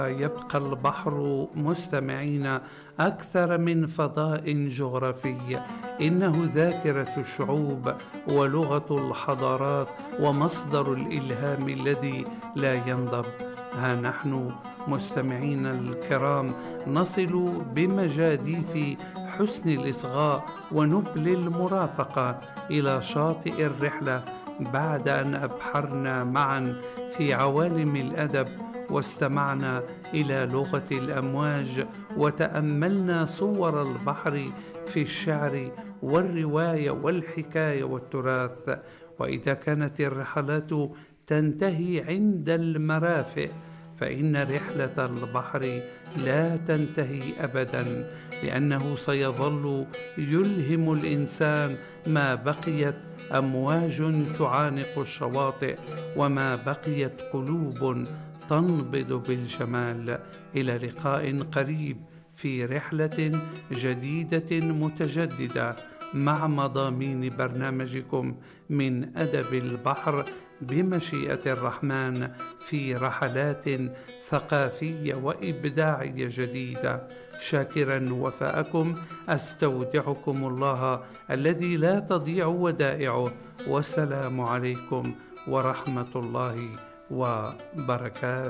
يبقى البحر مستمعين أكثر من فضاء جغرافي، إنه ذاكرة الشعوب ولغة الحضارات ومصدر الإلهام الذي لا ينضب. ها نحن مستمعين الكرام نصل بمجاديف حسن الإصغاء ونبل المرافقة إلى شاطئ الرحلة، بعد أن أبحرنا معا في عوالم الأدب واستمعنا إلى لغة الأمواج وتأملنا صور البحر في الشعر والرواية والحكاية والتراث. وإذا كانت الرحلات تنتهي عند المرافئ، فإن رحلة البحر لا تنتهي أبدا، لأنه سيظل يلهم الإنسان ما بقيت أمواج تعانق الشواطئ وما بقيت قلوب تنبض بالجمال. إلى لقاء قريب في رحلة جديدة متجددة مع مضامين برنامجكم من أدب البحر بمشيئة الرحمن، في رحلات ثقافية وإبداعية جديدة. شاكرا وفاءكم، أستودعكم الله الذي لا تضيع ودائعه، والسلام عليكم ورحمة الله وبركاته.